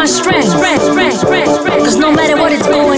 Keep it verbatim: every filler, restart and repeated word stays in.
my strength. Cause no matter what it's going